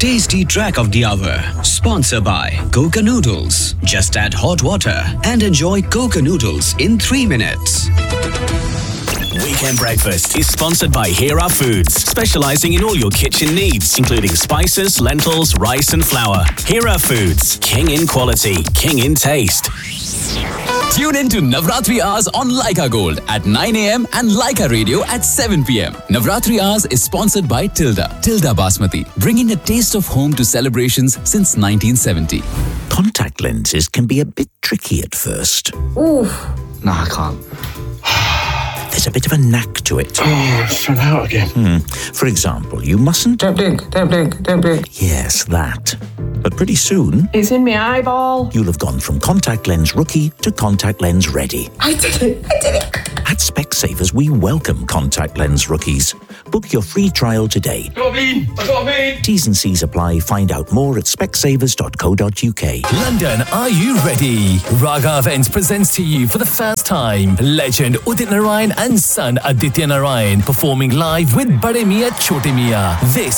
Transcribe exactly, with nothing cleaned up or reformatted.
tasty track of the hour. Sponsored by Coca Noodles. Just add hot water and enjoy Coca Noodles in three minutes. Weekend Breakfast is sponsored by Hera Foods, specializing in all your kitchen needs, including spices, lentils, rice and flour. Hera Foods, king in quality, king in taste. Tune in to Navratri Hours on Laika Gold at nine a.m. and Laika Radio at seven p.m. Navratri Hours is sponsored by Tilda. Tilda Basmati, bringing a taste of home to celebrations since nineteen seventy. Contact lenses can be a bit tricky at first. Oof. No, I can't. There's a bit of a knack to it. Oh, it's fell out again. Hmm. For example, you mustn't... Don't blink, don't blink, don't blink. Yes, that. But pretty soon... It's in my eyeball. You'll have gone from contact lens rookie to contact lens ready. I did it, I did it. At Specsavers, we welcome contact lens rookies. Book your free trial today. I got a bean, I got a bean. T's and C's apply. Find out more at specsavers dot co dot uk. London, are you ready? Raga Events presents to you for the first time legend Udit Narayan and son Aditya Narayan performing live with Bade Miyan Chote Miyan. This